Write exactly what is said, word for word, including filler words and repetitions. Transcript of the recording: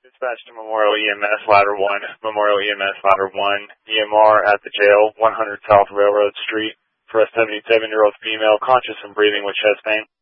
Dispatch to Memorial E M S Ladder one, Memorial E M S Ladder one, E M R at the jail, one hundred South Railroad Street, for a seventy-seven-year-old female conscious and breathing with chest pain.